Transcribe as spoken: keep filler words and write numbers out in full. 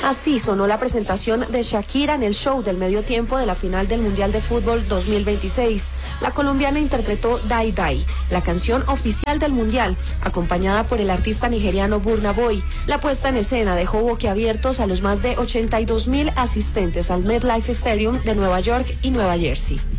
Así sonó la presentación de Shakira en el show del medio tiempo de la final del Mundial de Fútbol dos mil veintiséis. La colombiana interpretó Die Die, la canción oficial del Mundial, acompañada por el artista nigeriano Burna Boy. La puesta en escena dejó boquiabiertos a los más de ochenta y dos mil asistentes al MetLife Stadium de Nueva York y Nueva Jersey.